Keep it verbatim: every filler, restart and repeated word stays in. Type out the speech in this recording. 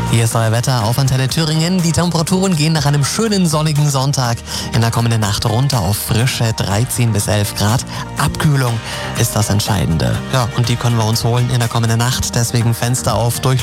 Hier ist euer Wetter auf Antenne Thüringen. Die Temperaturen gehen nach einem schönen sonnigen Sonntag in der kommenden Nacht runter auf frische dreizehn bis elf Grad. Abkühlung ist das Entscheidende. Ja, und die können wir uns holen in der kommenden Nacht. Deswegen Fenster auf, durch